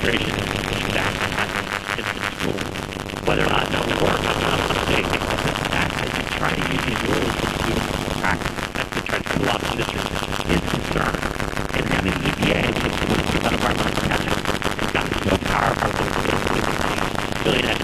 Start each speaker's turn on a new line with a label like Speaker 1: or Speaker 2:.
Speaker 1: administration is pushing back on kids in school, whether or not they'll work. They that as you try to use these rules for students to practice, as we try to cool off industry, is concerned. And having the EPA, which is about environmental protection, has got no power over the billion